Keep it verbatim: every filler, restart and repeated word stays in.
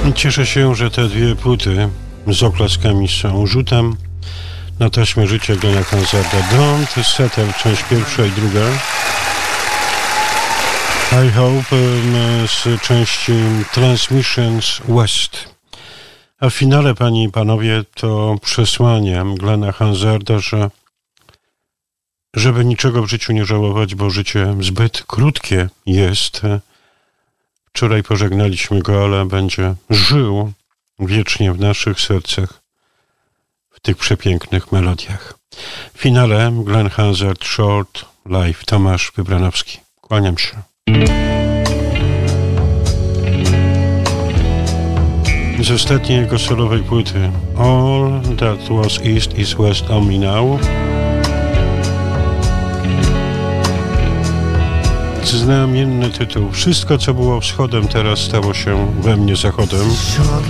Cieszę się, że te dwie płyty z oklaskami są rzutem na taśmę życia Glena Hansarda. Don't Settle, część pierwsza i druga. I Hope z części Transmissions West. A w finale, panie i panowie, to przesłanie Glena Hansarda, że żeby niczego w życiu nie żałować, bo życie zbyt krótkie jest. Wczoraj pożegnaliśmy go, ale będzie żył wiecznie w naszych sercach, w tych przepięknych melodiach. W finale Glenn Hansard, Short Life, Tomasz Wybranowski. Kłaniam się. Z ostatniej jego solowej płyty All That Was East Is West On Me Now. Znamienny tytuł. Wszystko, co było wschodem, teraz stało się we mnie zachodem.